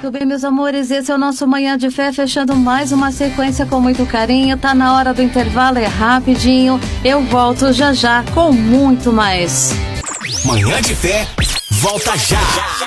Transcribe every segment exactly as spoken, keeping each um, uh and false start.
Tudo bem, meus amores? Esse é o nosso Manhã de Fé, fechando mais uma sequência com muito carinho. Tá na hora do intervalo, é rapidinho. Eu volto já já com muito mais. Manhã de Fé, volta já!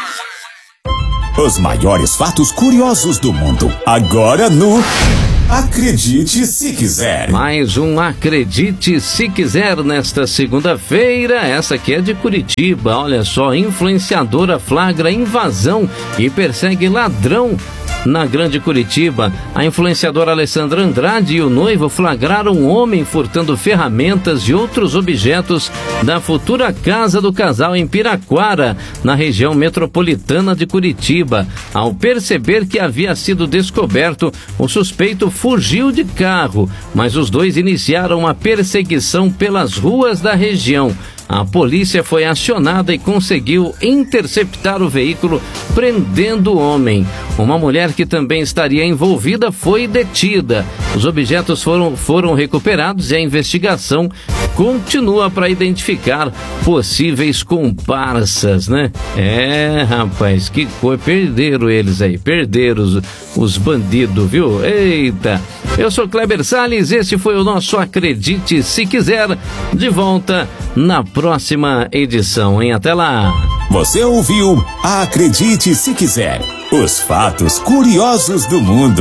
Os maiores fatos curiosos do mundo, agora no Acredite Se Quiser. Mais um Acredite Se Quiser nesta segunda-feira. Essa aqui é de Curitiba. Olha só, influenciadora flagra invasão e persegue ladrão na Grande Curitiba. A influenciadora Alessandra Andrade e o noivo flagraram um homem furtando ferramentas e outros objetos da futura casa do casal em Piraquara, na região metropolitana de Curitiba. Ao perceber que havia sido descoberto, o suspeito fugiu de carro, mas os dois iniciaram uma perseguição pelas ruas da região. A polícia foi acionada e conseguiu interceptar o veículo, prendendo o homem. Uma mulher que também estaria envolvida foi detida. Os objetos foram, foram recuperados e a investigação continua para identificar possíveis comparsas, né? É, rapaz, que coisa. Perderam eles aí, perderam os, os bandidos, viu? Eita! Eu sou Kleber Salles, esse foi o nosso Acredite Se Quiser, de volta na próxima edição, hein? Até lá! Você ouviu Acredite Se Quiser, os fatos curiosos do mundo.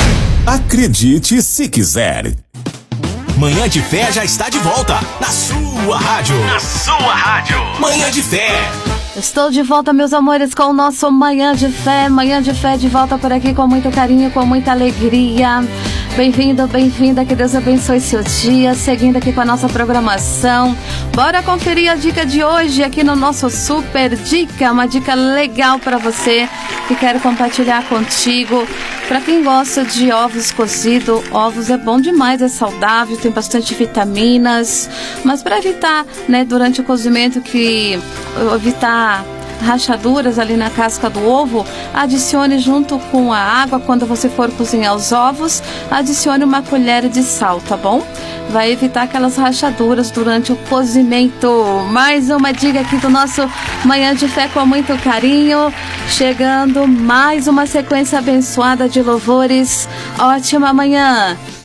Acredite Se Quiser. Manhã de Fé já está de volta, na sua rádio. Na sua rádio. Manhã de Fé. Estou de volta, meus amores, com o nosso Manhã de Fé. Manhã de Fé de volta por aqui com muito carinho, com muita alegria. Bem-vindo, bem-vinda, que Deus abençoe seu dia, seguindo aqui com a nossa programação. Bora conferir a dica de hoje aqui no nosso Super Dica, uma dica legal para você que quero compartilhar contigo. Para quem gosta de ovos cozidos, ovos é bom demais, é saudável, tem bastante vitaminas, mas para evitar, né, durante o cozimento, que evitar rachaduras ali na casca do ovo, adicione junto com a água, quando você for cozinhar os ovos, adicione uma colher de sal, tá bom? Vai evitar aquelas rachaduras durante o cozimento. Mais uma dica aqui do nosso Manhã de Fé com muito carinho, chegando mais uma sequência abençoada de louvores. Ótima manhã!